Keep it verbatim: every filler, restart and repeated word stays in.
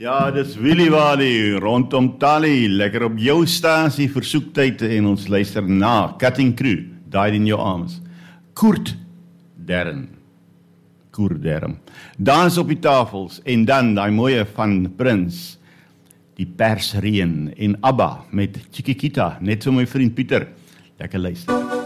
Ja, dis Willie Wally, rondom Tally, lekker op jou stasie, versoektyd, en ons luister na Cutting Crew, Died in Your Arms. Koert Dern, Koert Dern, dans op die tafels, en dan die mooie van Prins, die Persreen, en ABBA met Chiquitita, net so my vriend Pieter, lekker luister.